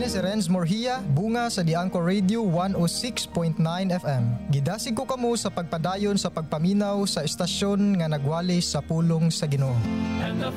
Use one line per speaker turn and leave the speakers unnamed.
si Renz Morhia, bunga sa Diangco Radio 106.9 FM. Gidasig ko kamo sa pagpadayon sa pagpaminaw sa estasyon nga nagwali sa pulong sa Ginoo.
And the